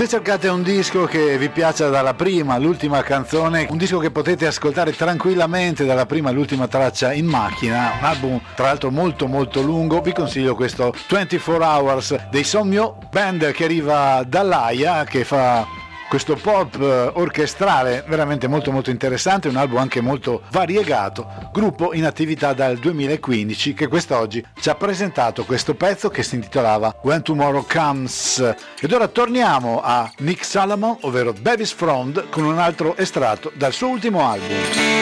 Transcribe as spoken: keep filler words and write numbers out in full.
Se cercate un disco che vi piaccia dalla prima all'ultima canzone, un disco che potete ascoltare tranquillamente dalla prima all'ultima traccia in macchina, un album tra l'altro molto molto lungo, vi consiglio questo ventiquattro Hours dei Somio, band che arriva dall'Aia, che fa questo pop orchestrale veramente molto molto interessante, un album anche molto variegato, gruppo in attività dal duemilaquindici che quest'oggi ci ha presentato questo pezzo che si intitolava When Tomorrow Comes. Ed ora torniamo a Nick Salomon, ovvero Bevis Frond, con un altro estratto dal suo ultimo album.